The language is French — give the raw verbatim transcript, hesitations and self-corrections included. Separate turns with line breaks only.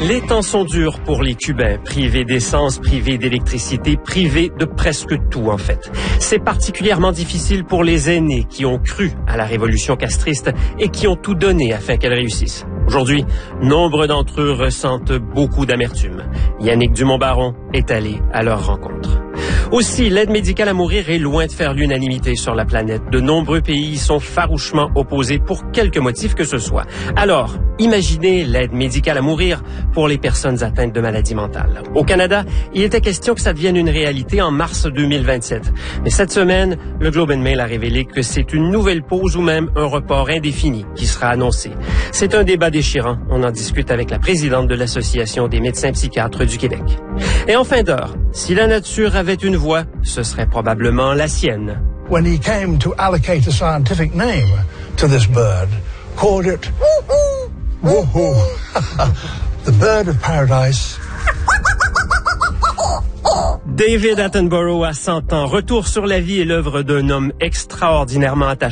Les temps sont durs pour les Cubains, privés d'essence, privés d'électricité, privés de presque tout en fait. C'est particulièrement difficile pour les aînés qui ont cru à la révolution castriste et qui ont tout donné afin qu'elle réussisse. Aujourd'hui, nombre d'entre eux ressentent beaucoup d'amertume. Yannick Dumont-Baron est allé à leur rencontre. Aussi, l'aide médicale à mourir est loin de faire l'unanimité sur la planète. De nombreux pays y sont farouchement opposés pour quelque motif que ce soit. Alors, imaginez l'aide médicale à mourir pour les personnes atteintes de maladies mentales. Au Canada, il était question que ça devienne une réalité en mars deux mille vingt-sept. Mais cette semaine, le Globe and Mail a révélé que c'est une nouvelle pause ou même un report indéfini qui sera annoncé. C'est un débat déchirant. On en discute avec la présidente de l'Association des médecins psychiatres du Québec. Et en fin d'heure, si la nature avait une voix, ce serait probablement la sienne.
When he came to allocate a scientific name to this bird, called it woohoo, the bird of paradise.
David Attenborough a cent ans. Retour sur la vie et l'œuvre d'un homme extraordinairement attaché